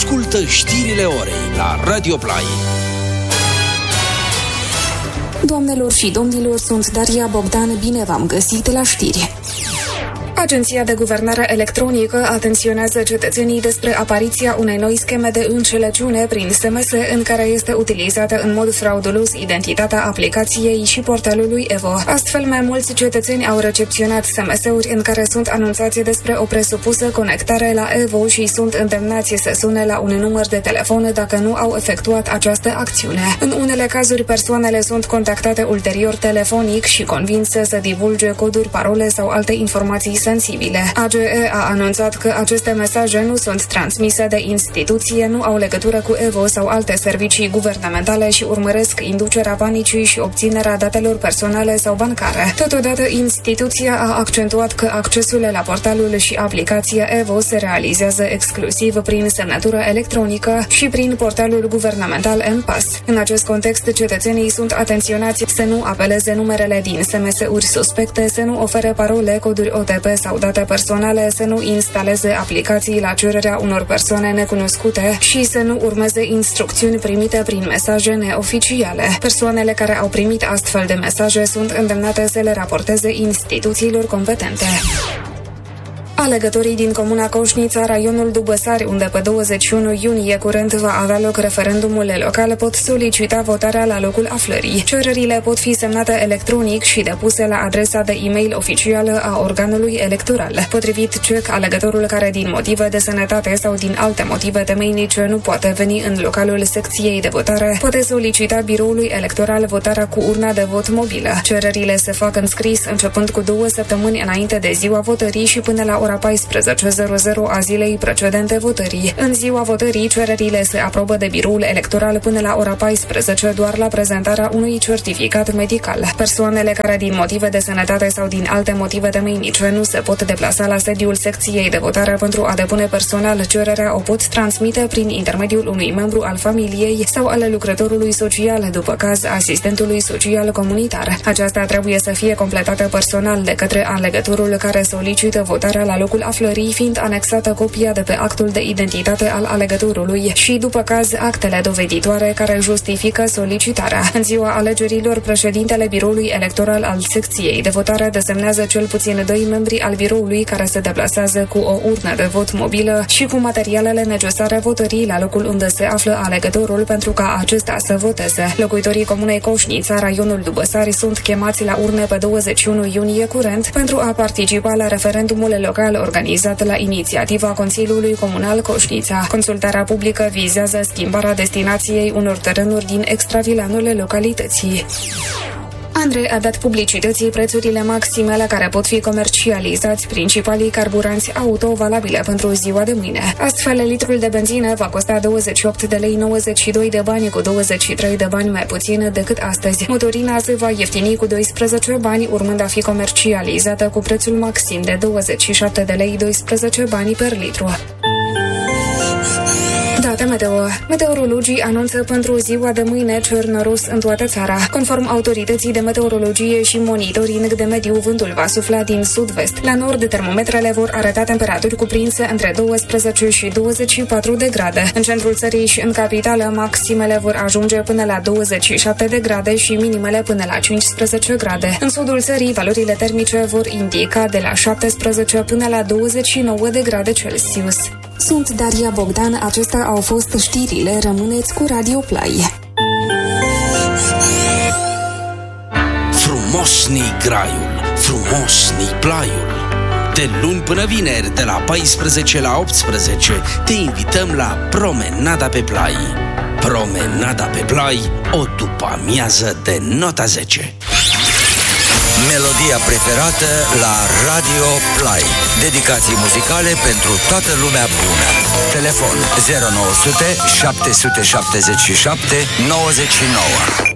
Ascultă știrile orei la Radio Play. Doamnelor și domnilor, sunt Daria Bogdan, bine v-am găsit la știri. Agenția de Guvernare Electronică atenționează cetățenii despre apariția unei noi scheme de înșelăciune prin SMS în care este utilizată în mod fraudulos identitatea aplicației și portalului EVO. Astfel, mai mulți cetățeni au recepționat SMS-uri în care sunt anunțați despre o presupusă conectare la EVO și sunt îndemnați să sune la un număr de telefon dacă nu au efectuat această acțiune. În unele cazuri, persoanele sunt contactate ulterior telefonic și convinse să divulge coduri, parole sau alte informații sensibile. AGE a anunțat că aceste mesaje nu sunt transmise de instituție, nu au legătură cu EVO sau alte servicii guvernamentale și urmăresc inducerea panicii și obținerea datelor personale sau bancare. Totodată, instituția a accentuat că accesul la portalul și aplicația EVO se realizează exclusiv prin semnătură electronică și prin portalul guvernamental M-Pass. În acest context, cetățenii sunt atenționați să nu apeleze numerele din SMS-uri suspecte, să nu ofere parole, coduri OTP sau date personale, să nu instaleze aplicații la cererea unor persoane necunoscute și să nu urmeze instrucțiuni primite prin mesaje neoficiale. Persoanele care au primit astfel de mesaje sunt îndemnate să le raporteze instituțiilor competente. Alegătorii din comuna Coșnița, raionul Dubăsari, unde pe 21 iunie curent va avea loc referendumul local, pot solicita votarea la locul aflării. Cererile pot fi semnate electronic și depuse la adresa de e-mail oficială a organului electoral. Potrivit CEC, alegătorul care din motive de sănătate sau din alte motive temeinice nu poate veni în localul secției de votare, poate solicita biroului electoral votarea cu urna de vot mobilă. Cererile se fac în scris începând cu 2 săptămâni înainte de ziua votării și până la ora 14:00 a zilei precedente votării. În ziua votării, cererile se aprobă de biroul electoral până la ora 14 doar la prezentarea unui certificat medical. Persoanele care din motive de sănătate sau din alte motive temeinice nu se pot deplasa la sediul secției de votare pentru a depune personal cererea o pot transmite prin intermediul unui membru al familiei sau al lucrătorului social, după caz asistentului social comunitar. Aceasta trebuie să fie completată personal de către alegătorul care solicită votarea la locul aflării, fiind anexată copia de pe actul de identitate al alegătorului și, după caz, actele doveditoare care justifică solicitarea. În ziua alegerilor, președintele biroului electoral al secției de votare desemnează cel puțin 2 membri al biroului care se deplasează cu o urnă de vot mobilă și cu materialele necesare votării la locul unde se află alegătorul pentru ca acesta să voteze. Locuitorii comunei Coșnița, raionul Dubăsari, sunt chemați la urne pe 21 iunie curent pentru a participa la referendumul local organizat la inițiativa Consiliului Comunal Coșnița. Consultarea publică vizează schimbarea destinației unor terenuri din extravilanul localității. Andrei a dat publicității prețurile maxime la care pot fi comercializați principalii carburanți auto valabile pentru ziua de mâine. Astfel, litrul de benzină va costa 28,92 lei cu 23 de bani mai puțin decât astăzi. Motorina se va ieftini cu 12 bani, urmând a fi comercializată cu prețul maxim de 27,12 lei per litru. Date meteo. Meteorologii anunță pentru ziua de mâine cer noros în toată țara. Conform autorității de meteorologie și monitoring de mediu, vântul va sufla din sud-vest. La nord, termometrele vor arăta temperaturi cuprinse între 12 și 24 de grade. În centrul țării și în capitală, maximele vor ajunge până la 27 de grade și minimele până la 15 grade. În sudul țării, valorile termice vor indica de la 17 până la 29 de grade Celsius. Sunt Daria Bogdan, acestea au fost știrile, rămâneți cu Radio Play. Frumos-ni graiul, frumos-ni plaiul. De luni până vineri, de la 14 la 18, te invităm la Promenada pe Plai. Promenada pe Plai, o după-amiază de nota 10. Melodia preferată la Radio Play. Dedicații muzicale pentru toată lumea bună. Telefon 0900 777 99.